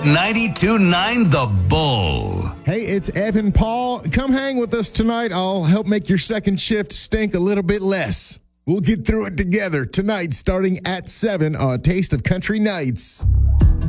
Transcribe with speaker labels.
Speaker 1: 92.9 The Bull.
Speaker 2: Hey, it's Evan Paul. Come hang with us tonight. I'll help make your second shift stink a little bit less. We'll get through it together tonight starting at 7 on Taste of Country Nights.